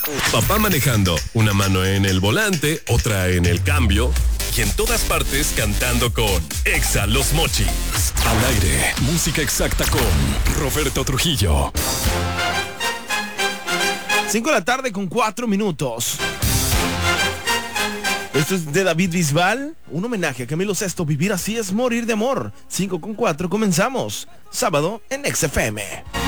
Papá manejando, una mano en el volante, otra en el cambio, y en todas partes cantando con Exa Los Mochis. Al aire, música exacta con Roberto Trujillo. 5 de la tarde con 4 minutos. Esto es de David Bisbal, un homenaje a Camilo Sesto. Vivir así es morir de amor. 5 con 4, comenzamos. Sábado en XFM.